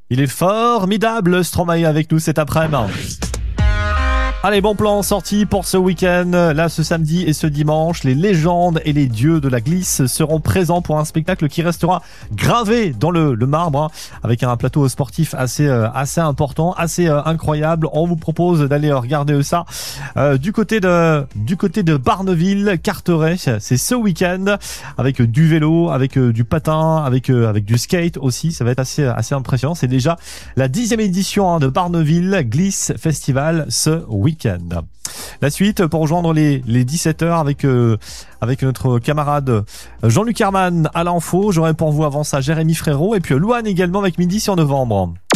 Il est formidable, Stromae avec nous cet après-midi. Allez, bon plan sorti pour ce week-end. Là, ce samedi et ce dimanche, les légendes et les dieux de la glisse seront présents pour un spectacle qui restera gravé dans le marbre, hein, avec un plateau sportif assez important, assez incroyable. On vous propose d'aller regarder ça du côté de Barneville, Carteret. C'est ce week-end avec du vélo, avec du patin, avec du skate aussi. Ça va être assez impressionnant. C'est déjà la 10e édition de Barneville Glisse Festival ce week-end. La suite pour rejoindre les 17h avec notre camarade Jean-Luc Herman à l'info. J'aurai pour vous avant ça Jérémy Frérot et puis Louane également avec Midi sur Novembre.